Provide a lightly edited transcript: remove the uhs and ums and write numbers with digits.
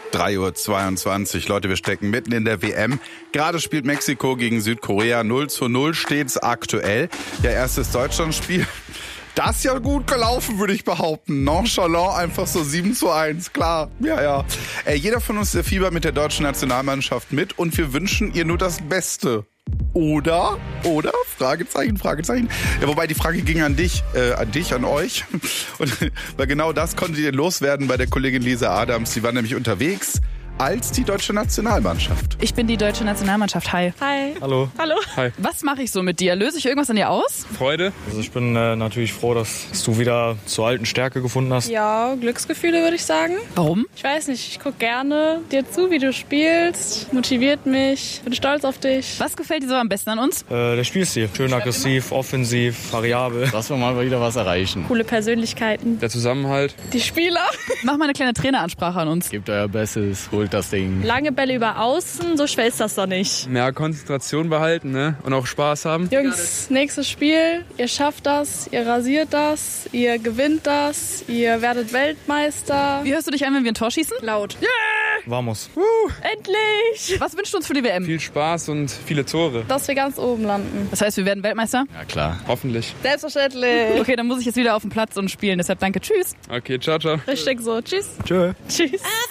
3:22 Uhr. Leute, wir stecken mitten in der WM. Gerade spielt Mexiko gegen Südkorea. 0:0 steht's aktuell. Ja, erstes Deutschlandspiel. Das ist ja gut gelaufen, würde ich behaupten. Nonchalant, einfach so 7:1, klar. Ja. Jeder von uns fiebert mit der deutschen Nationalmannschaft mit und wir wünschen ihr nur das Beste. Oder? Fragezeichen. Ja, wobei die Frage ging an dich, an euch. Und weil genau das konntet ihr loswerden bei der Kollegin Lisa Adams. Sie war nämlich unterwegs als die deutsche Nationalmannschaft. Ich bin die deutsche Nationalmannschaft. Hi. Hi. Hallo. Hi. Was mache ich so mit dir? Löse ich irgendwas an dir aus? Freude. Also ich bin natürlich froh, dass du wieder zur alten Stärke gefunden hast. Ja, Glücksgefühle würde ich sagen. Warum? Ich weiß nicht, ich gucke gerne dir zu, wie du spielst. Motiviert mich, bin stolz auf dich. Was gefällt dir so am besten an uns? Der Spielstil. Schön aggressiv, offensiv, variabel. Dass wir mal wieder was erreichen. Coole Persönlichkeiten. Der Zusammenhalt. Die Spieler. Mach mal eine kleine Traineransprache an uns. Gebt euer Bestes, holt das Ding. Lange Bälle über außen, so schwer ist das doch nicht. Mehr Konzentration behalten, ne? Und auch Spaß haben. Jungs, nächstes Spiel. Ihr schafft das, ihr rasiert das, ihr gewinnt das, ihr werdet Weltmeister. Wie hörst du dich an, wenn wir ein Tor schießen? Laut. Vamos. Endlich! Was wünschst du uns für die WM? Viel Spaß und viele Tore. Dass wir ganz oben landen. Das heißt, wir werden Weltmeister? Ja, klar. Hoffentlich. Selbstverständlich. Okay, dann muss ich jetzt wieder auf den Platz und spielen. Deshalb danke. Tschüss. Okay, ciao. Richtig so. Tschüss. Tschö. Tschüss.